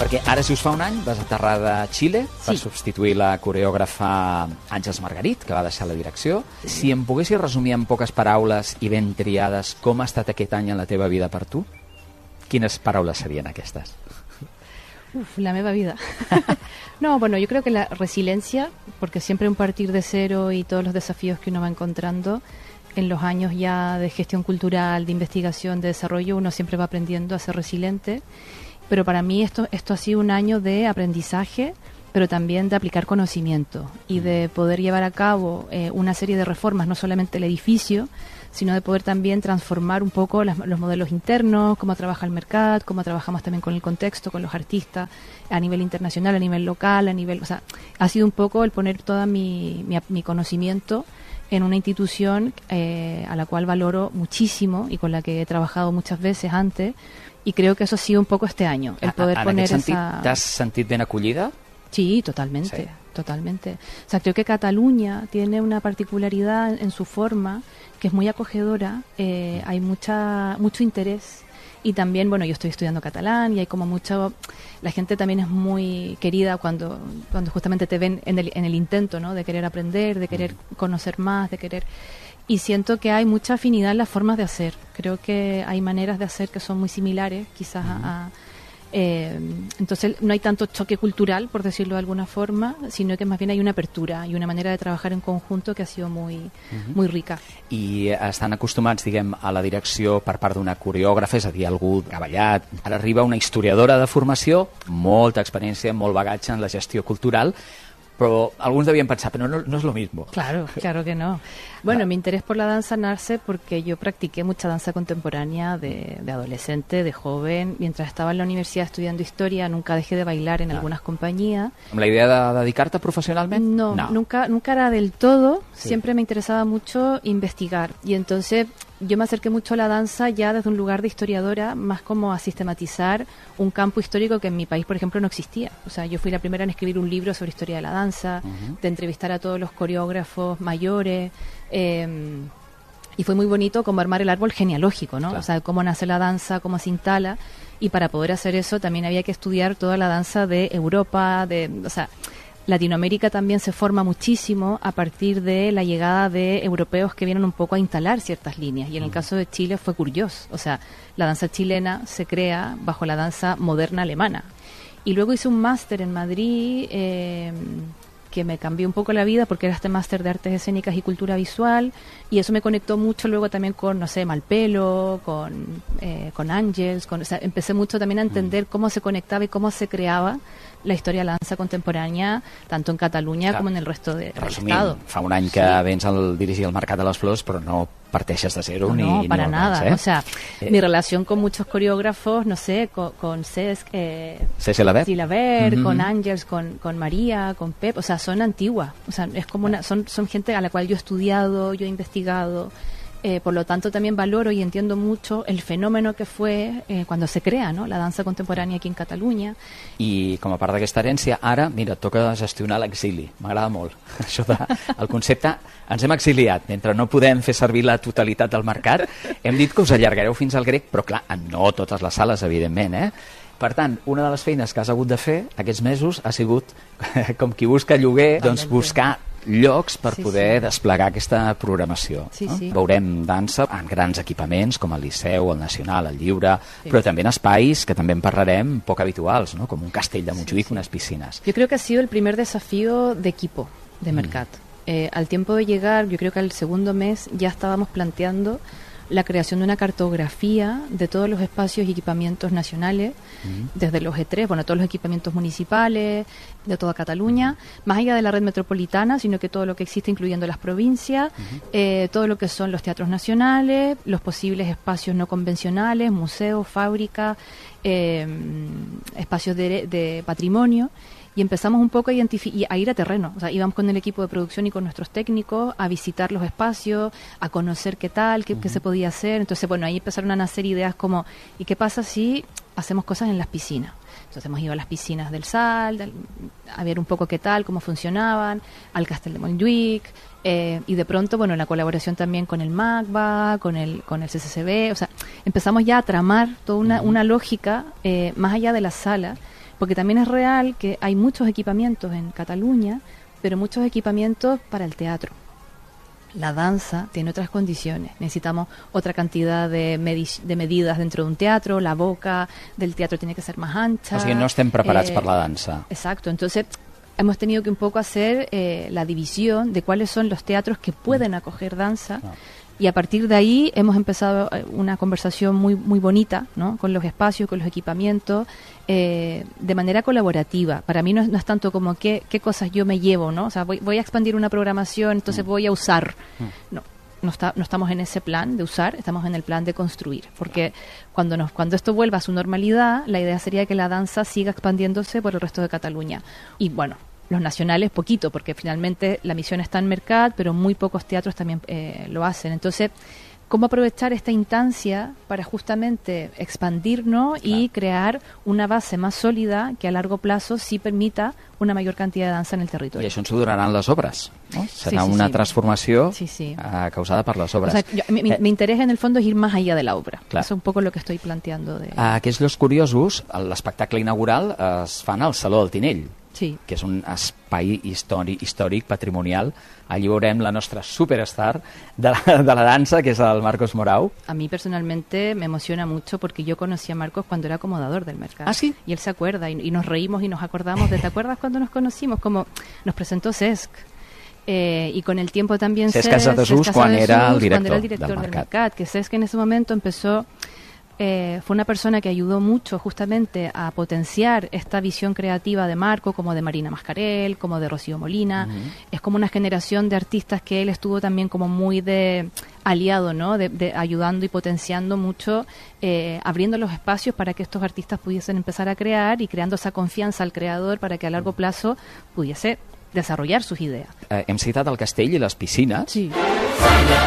Perquè ara, si us fa un any, vas aterrar de Xile per substituir la coreògrafa Àngels Margarit, que va deixar la direcció. Si em poguessis resumir en poques paraules i ben triades com ha estat aquest any en la teva vida per tu, quines paraules serien aquestes? La meva vida. No, bueno, yo creo que la resiliencia, porque siempre un partir de cero y todos los desafíos que uno va encontrando en los años ya de gestión cultural, de investigación, de desarrollo, uno siempre va aprendiendo a ser resiliente. Pero para mí esto ha sido un año de aprendizaje, pero también de aplicar conocimiento y de poder llevar a cabo una serie de reformas, no solamente el edificio, sino de poder también transformar un poco los modelos internos, cómo trabaja el mercado, cómo trabajamos también con el contexto, con los artistas, a nivel internacional, a nivel local, o sea, ha sido un poco el poner todo mi conocimiento en una institución a la cual valoro muchísimo y con la que he trabajado muchas veces antes, y creo que eso ha sido un poco este año, el poder poner esa... En aquest sentit, t'has sentit ben acollida? Sí, totalmente, totalmente. O sea, creo que Cataluña tiene una particularidad en su forma que es muy acogedora, hay mucho interés, y también, bueno, yo estoy estudiando catalán y hay como mucho... La gente también es muy querida cuando justamente te ven en el intento, ¿no?, de querer aprender, de querer conocer más, de querer... Y siento que hay mucha afinidad en las formas de hacer. Creo que hay maneras de hacer que son muy similares, quizás entonces no hay tanto choque cultural, por decirlo de alguna forma, sino que más bien hay una apertura y una manera de trabajar en conjunto que ha sido muy rica. I estan acostumats, diguem, a la direcció per part d'una coreògrafa, és a dir, algú treballat. Ara arriba una historiadora de formació, molta experiència, molt bagatge en la gestió cultural, pero algunos debían pensar, pero no es lo mismo. Claro que no. Bueno, mi interés por la danza nace porque yo practiqué mucha danza contemporánea de adolescente, de joven. Mientras estaba en la universidad estudiando historia, nunca dejé de bailar en algunas compañías. ¿Amb la idea de dedicarte profesionalmente? No. Nunca era del todo. Sí. Siempre me interesaba mucho investigar. Y entonces yo me acerqué mucho a la danza ya desde un lugar de historiadora, más como a sistematizar un campo histórico que en mi país, por ejemplo, no existía. O sea, yo fui la primera en escribir un libro sobre historia de la danza, de entrevistar a todos los coreógrafos mayores, y fue muy bonito como armar el árbol genealógico, ¿no? Claro. O sea, cómo nace la danza, cómo se instala, y para poder hacer eso también había que estudiar toda la danza de Europa, o sea, Latinoamérica también se forma muchísimo a partir de la llegada de europeos que vienen un poco a instalar ciertas líneas, y en el caso de Chile fue curioso. O sea, la danza chilena se crea bajo la danza moderna alemana, y luego hice un máster en Madrid que me cambió un poco la vida, porque era este máster de artes escénicas y cultura visual, y eso me conectó mucho luego también con, no sé, Malpelo, con Ángels, o sea, empecé mucho también a entender cómo se conectaba y cómo se creaba la historia de la dansa contemporània, tant en Catalunya com en el resto del Estado. Fa un any que vens a dirigir el Mercat de les Flors, però no parteixes de cero. No, para nada. O sea, mi relación con muchos coreógrafos, no sé, con Cesc Gilabert, con Ángels, con María, con Pep, o sea, son antiguas. O sea, es como son gente a la cual yo he estudiado, yo he investigado. Por lo tanto, también valoro y entiendo mucho el fenómeno que fue cuando se crea, no?, la dansa contemporània aquí en Catalunya. I com a part d'aquesta herència, ara, mira, toca gestionar l'exili. M'agrada molt. Això el concepte, ens hem exiliat. Mentre no podem fer servir la totalitat del mercat, hem dit que us allargareu fins al grec, però clar, no totes les sales, evidentment, Per tant, una de les feines que has hagut de fer aquests mesos ha sigut, com qui busca lloguer, doncs buscar llocs per poder desplegar aquesta programació. Veurem dansa en grans equipaments com el Liceu, el Nacional, el Lliure, però també en espais que també en parlarem poc habituals, ¿no?, com un castell de Montjuïc, unes piscines. Yo creo que ha sido el primer desafío de equipo de Mercat. Al tiempo de llegar, yo creo que al segundo mes ya estábamos planteando la creación de una cartografía de todos los espacios y equipamientos nacionales, desde los E3, bueno, todos los equipamientos municipales de toda Cataluña, más allá de la red metropolitana, sino que todo lo que existe, incluyendo las provincias, todo lo que son los teatros nacionales, los posibles espacios no convencionales, museos, fábricas, espacios de patrimonio. Y empezamos un poco a ir a terreno. O sea, íbamos con el equipo de producción y con nuestros técnicos a visitar los espacios, a conocer qué tal, qué se podía hacer. Entonces, bueno, ahí empezaron a nacer ideas como, ¿y qué pasa si hacemos cosas en las piscinas? Entonces hemos ido a las piscinas del Sal, a ver un poco qué tal, cómo funcionaban, al Castell de Montjuïc, y de pronto, bueno, en la colaboración también con el MACBA, con el CCCB, o sea, empezamos ya a tramar toda una lógica más allá de la sala, Porque también es real que hay muchos equipamientos en Cataluña, pero muchos equipamientos para el teatro. La danza tiene otras condiciones. Necesitamos otra cantidad de medidas dentro de un teatro. La boca del teatro tiene que ser más ancha. O sigui, no estem preparats per la dansa. Exacto. Entonces, hemos tenido que un poco hacer la división de cuáles son los teatros que pueden acoger danza. Y a partir de ahí hemos empezado una conversación muy bonita, ¿no? Con los espacios, con los equipamientos, de manera colaborativa. Para mí no es tanto como qué cosas yo me llevo, ¿no? O sea, voy a expandir una programación, entonces voy a usar. No estamos en ese plan de usar, estamos en el plan de construir. Porque cuando esto vuelva a su normalidad, la idea sería que la danza siga expandiéndose por el resto de Cataluña. Y bueno, los nacionales poquito, porque finalmente la misión está en Mercat, pero muy pocos teatros también lo hacen. Entonces, ¿cómo aprovechar esta instancia para justamente expandirnos y crear una base más sòlida que a largo plazo sí permita una mayor cantidad de dansa en el territorio? I això ens ho duraran les obres, no? Serà sí, una transformació causada per les obres. O sea, mi interés en el fondo es ir más allá de la obra. Clar. Eso es un poco lo que estoy planteando. Aquests Llocs Curiosos, l'espectacle inaugural es fan al Saló del Tinell, sí, que és un espai històric, patrimonial. Allí veurem la nostra superstar de la dansa, que es el Marcos Morau. A mí personalmente me emociona mucho porque yo conocí a Marcos cuando era acomodador del Mercat. ¿Ah, sí? Y él se acuerda y nos reímos y nos acordamos de, ¿te acuerdas cuando nos conocimos? Como nos presentó Cesc. Y con el tiempo también Cesc Casadesús cuando era el director del Mercat. Que Cesc en ese momento empezó... fue una persona que ayudó mucho justamente a potenciar esta visión creativa de Marco, como de Marina Mascarell, como de Rocío Molina. Es como una generación de artistas que él estuvo también como muy de aliado, ¿no? De ayudando y potenciando mucho, abriendo los espacios para que estos artistas pudiesen empezar a crear y creando esa confianza al creador para que a largo plazo pudiese desarrollar sus ideas. Hem citat el castell i les piscines. Sí.